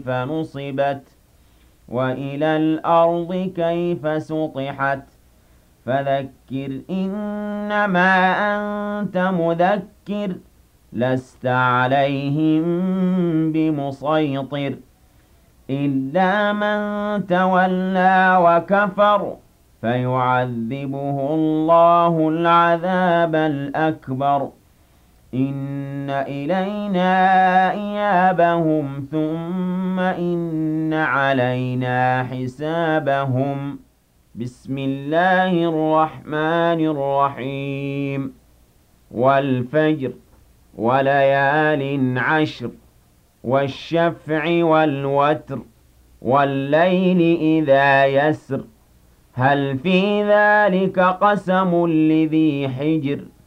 فنصبت وإلى الأرض كيف سطحت فذكر إنما أنت مذكر لست عليهم بمسيطر إلا من تولى وكفر فيعذبه الله العذاب الأكبر إن إلينا إيابهم ثم إن علينا حسابهم بسم الله الرحمن الرحيم والفجر وليال عشر والشفع والوتر والليل إذا يسر هل في ذلك قسم لذي حجر